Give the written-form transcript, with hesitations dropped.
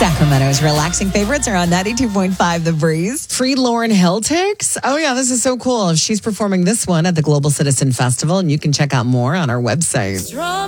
Sacramento's relaxing favorites are on 92.5 The Breeze. Free Lauryn Hill tics? Oh, yeah, this is so cool. She's performing this one at the Global Citizen Festival, and you can check out more on our website.